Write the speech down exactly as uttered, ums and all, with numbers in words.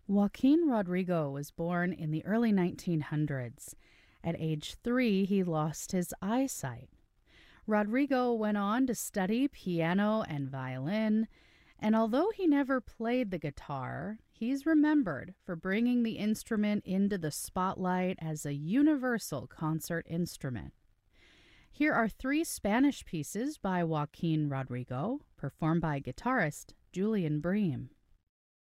Joaquin Rodrigo was born in the early nineteen hundreds. At age three, he lost his eyesight. Rodrigo went on to study piano and violin, and although he never played the guitar, he's remembered for bringing the instrument into the spotlight as a universal concert instrument. Here are three Spanish pieces by Joaquin Rodrigo, performed by guitarist Julian Bream.